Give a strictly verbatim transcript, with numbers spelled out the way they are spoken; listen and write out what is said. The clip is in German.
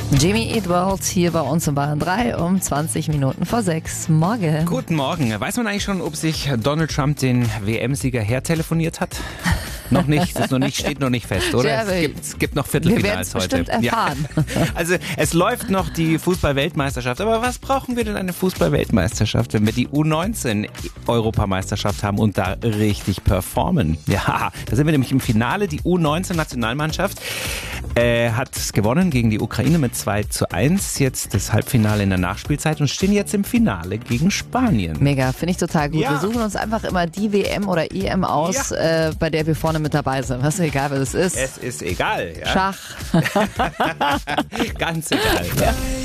Jimmy Eat World hier bei uns in Bayern drei um zwanzig Minuten vor sechs. Morgen. Guten Morgen. Weiß man eigentlich schon, ob sich Donald Trump den W M-Sieger hertelefoniert hat? Noch nicht, das ist noch nicht, steht noch nicht fest, oder? Ja, es, gibt, es gibt noch Viertelfinals wir heute. Bestimmt erfahren. Ja. Also es läuft noch die Fußball-Weltmeisterschaft. Aber was brauchen wir denn eine Fußball-Weltmeisterschaft, wenn wir die U neunzehn Europameisterschaft haben und da richtig performen? Ja, da sind wir nämlich im Finale. Die U neunzehn Nationalmannschaft äh, hat gewonnen gegen die Ukraine mit zwei zu eins. Jetzt das Halbfinale in der Nachspielzeit und stehen jetzt im Finale gegen Spanien. Mega, finde ich total gut. Ja. Wir suchen uns einfach immer die W M oder E M aus, Ja. äh, bei der wir vorne mit dabei sind. Was ist egal, was es ist. Es ist egal. Ja? Schach. Ganz egal. Ja.